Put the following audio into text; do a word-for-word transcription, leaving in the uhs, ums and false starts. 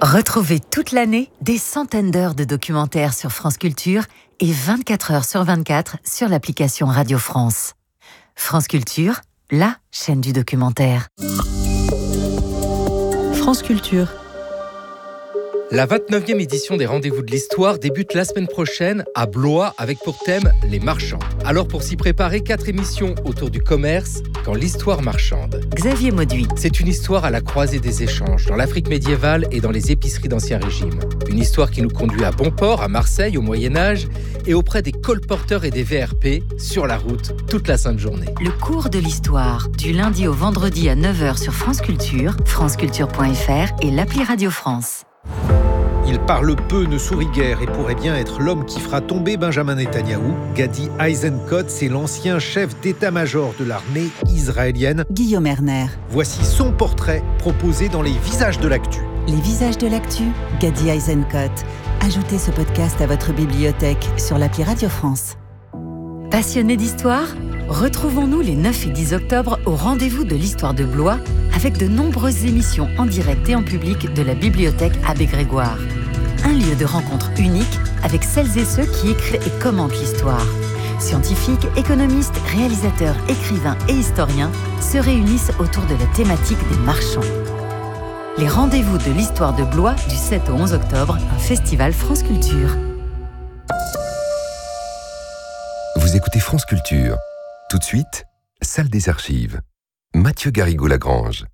Retrouvez toute l'année des centaines d'heures de documentaires sur France Culture et vingt-quatre heures sur vingt-quatre sur l'application Radio France. France Culture, la chaîne du documentaire. France Culture. La vingt-neuvième édition des Rendez-vous de l'Histoire débute la semaine prochaine à Blois avec pour thème les marchands. Alors pour s'y préparer, quatre émissions autour du commerce dans l'histoire marchande. Xavier Mauduit. C'est une histoire à la croisée des échanges, dans l'Afrique médiévale et dans les épiceries d'Ancien Régime. Une histoire qui nous conduit à Bonport, à Marseille, au Moyen-Âge, et auprès des colporteurs et des V R P, sur la route, toute la sainte journée. Le cours de l'histoire, du lundi au vendredi à neuf heures sur France Culture, franceculture point f r et l'appli Radio France. Il parle peu, ne sourit guère et pourrait bien être l'homme qui fera tomber Benjamin Netanyahou. Gadi Eisenkot, c'est l'ancien chef d'état-major de l'armée israélienne. Guillaume Erner. Voici son portrait proposé dans les Visages de l'actu. Les Visages de l'actu, Gadi Eisenkot. Ajoutez ce podcast à votre bibliothèque sur l'appli Radio France. Passionné d'histoire ? Retrouvons-nous les neuf et dix octobre au Rendez-vous de l'Histoire de Blois avec de nombreuses émissions en direct et en public de la bibliothèque Abbé Grégoire. Un lieu de rencontre unique avec celles et ceux qui écrivent et commentent l'histoire. Scientifiques, économistes, réalisateurs, écrivains et historiens se réunissent autour de la thématique des marchands. Les Rendez-vous de l'Histoire de Blois du sept au onze octobre, un festival France Culture. Vous écoutez France Culture. Tout de suite, salle des archives. Mathieu Garrigou-Lagrange.